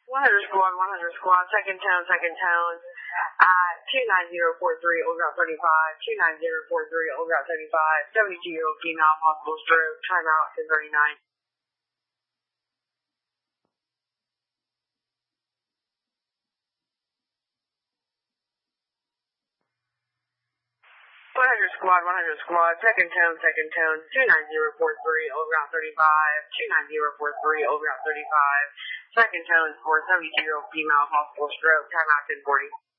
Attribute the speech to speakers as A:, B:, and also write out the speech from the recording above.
A: 100 squad, second tone, 29043, Old Route 35, 29043, Old Route 35, 72-year-old female, possible stroke, timeout 10:39. 100 squad, second tone, 29043, Old Route 35, 29043, Old Route 35, second tone for 72-year-old female, possible stroke, timeout 10:40.